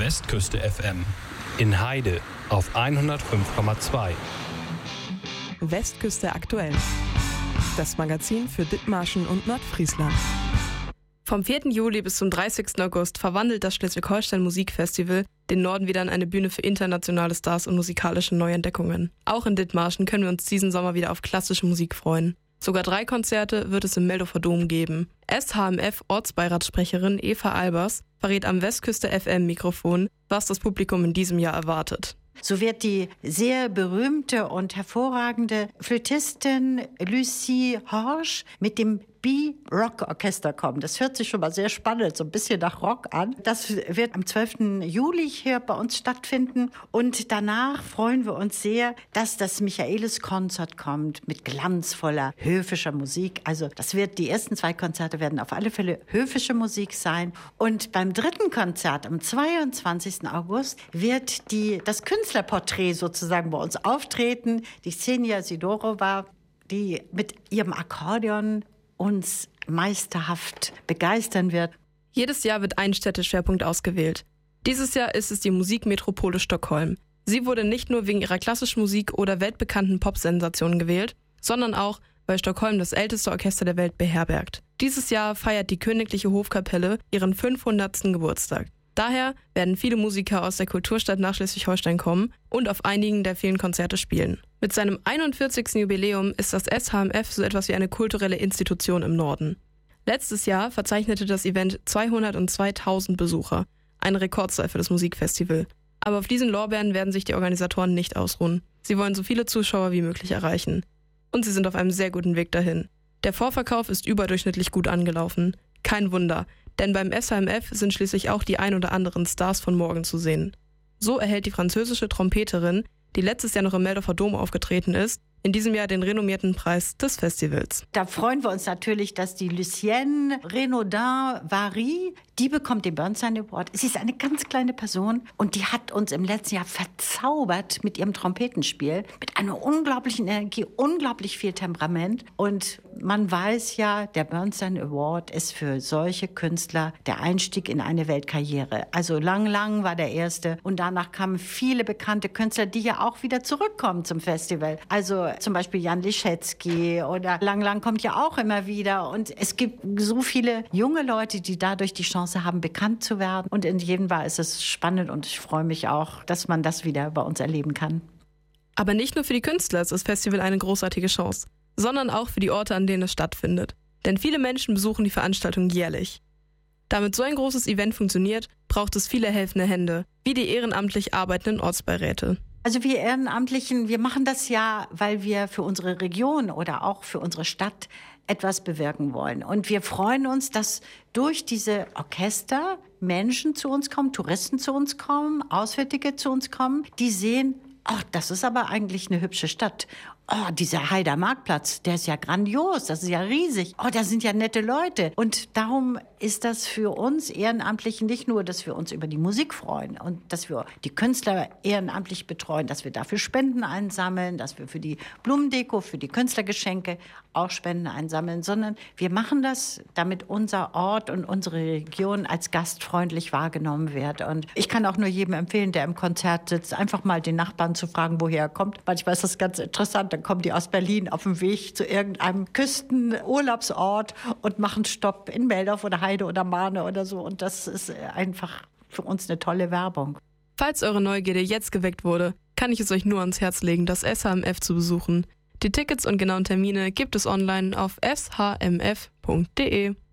Westküste FM. In Heide auf 105,2. Westküste aktuell. Das Magazin für Dithmarschen und Nordfriesland. Vom 4. Juli bis zum 30. August verwandelt das Schleswig-Holstein Musikfestival den Norden wieder in eine Bühne für internationale Stars und musikalische Neuentdeckungen. Auch in Dithmarschen können wir uns diesen Sommer wieder auf klassische Musik freuen. Sogar 3 Konzerte wird es im Meldorfer Dom geben. SHMF-Ortsbeiratsprecherin Eva Albers verrät am Westküste FM-Mikrofon, was das Publikum in diesem Jahr erwartet. So wird die sehr berühmte und hervorragende Flötistin Lucie Horsch mit dem B-Rock-Orchester kommen. Das hört sich schon mal sehr spannend, so ein bisschen nach Rock an. Das wird am 12. Juli hier bei uns stattfinden. Und danach freuen wir uns sehr, dass das Michaelis-Konzert kommt mit glanzvoller höfischer Musik. Also die ersten 2 Konzerte werden auf alle Fälle höfische Musik sein. Und beim 3. Konzert am 22. August wird das Künstlerporträt sozusagen bei uns auftreten. Die Xenia Sidorova, die mit ihrem Akkordeon uns meisterhaft begeistern wird. Jedes Jahr wird ein Städteschwerpunkt ausgewählt. Dieses Jahr ist es die Musikmetropole Stockholm. Sie wurde nicht nur wegen ihrer klassischen Musik oder weltbekannten Pop-Sensationen gewählt, sondern auch, weil Stockholm das älteste Orchester der Welt beherbergt. Dieses Jahr feiert die Königliche Hofkapelle ihren 500. Geburtstag. Daher werden viele Musiker aus der Kulturstadt nach Schleswig-Holstein kommen und auf einigen der vielen Konzerte spielen. Mit seinem 41. Jubiläum ist das SHMF so etwas wie eine kulturelle Institution im Norden. Letztes Jahr verzeichnete das Event 202.000 Besucher, eine Rekordzahl für das Musikfestival. Aber auf diesen Lorbeeren werden sich die Organisatoren nicht ausruhen. Sie wollen so viele Zuschauer wie möglich erreichen. Und sie sind auf einem sehr guten Weg dahin. Der Vorverkauf ist überdurchschnittlich gut angelaufen. Kein Wunder, denn beim SHMF sind schließlich auch die ein oder anderen Stars von morgen zu sehen. So erhält die französische Trompeterin, die letztes Jahr noch im Meldorfer Dom aufgetreten ist, in diesem Jahr den renommierten Preis des Festivals. Da freuen wir uns natürlich, dass die Lucienne Renaudin-Vary, die bekommt den Bernstein Award. Sie ist eine ganz kleine Person und die hat uns im letzten Jahr verzaubert mit ihrem Trompetenspiel, mit einer unglaublichen Energie, unglaublich viel Temperament. Und man weiß ja, der Bernstein Award ist für solche Künstler der Einstieg in eine Weltkarriere. Also Lang war der erste und danach kamen viele bekannte Künstler, die ja auch wieder zurückkommen zum Festival. Also zum Beispiel Jan Liszewski oder Lang kommt ja auch immer wieder. Und es gibt so viele junge Leute, die dadurch die Chance haben, bekannt zu werden. Und in jedem Fall ist es spannend und ich freue mich auch, dass man das wieder bei uns erleben kann. Aber nicht nur für die Künstler ist das Festival eine großartige Chance, sondern auch für die Orte, an denen es stattfindet. Denn viele Menschen besuchen die Veranstaltung jährlich. Damit so ein großes Event funktioniert, braucht es viele helfende Hände, wie die ehrenamtlich arbeitenden Ortsbeiräte. Also wir Ehrenamtlichen, wir machen das ja, weil wir für unsere Region oder auch für unsere Stadt etwas bewirken wollen. Und wir freuen uns, dass durch diese Orchester Menschen zu uns kommen, Touristen zu uns kommen, Auswärtige zu uns kommen, die sehen, ach, das ist aber eigentlich eine hübsche Stadt. Oh, dieser Haider Marktplatz, der ist ja grandios, das ist ja riesig. Oh, da sind ja nette Leute. Und darum ist das für uns Ehrenamtlichen nicht nur, dass wir uns über die Musik freuen und dass wir die Künstler ehrenamtlich betreuen, dass wir dafür Spenden einsammeln, dass wir für die Blumendeko, für die Künstlergeschenke auch Spenden einsammeln, sondern wir machen das, damit unser Ort und unsere Region als gastfreundlich wahrgenommen wird. Und ich kann auch nur jedem empfehlen, der im Konzert sitzt, einfach mal den Nachbarn zu fragen, woher er kommt. Manchmal ist das ganz interessant. Dann kommen die aus Berlin auf dem Weg zu irgendeinem Küstenurlaubsort und machen Stopp in Meldorf oder Heide oder Mahne oder so. Und das ist einfach für uns eine tolle Werbung. Falls eure Neugierde jetzt geweckt wurde, kann ich es euch nur ans Herz legen, das SHMF zu besuchen. Die Tickets und genauen Termine gibt es online auf shmf.de.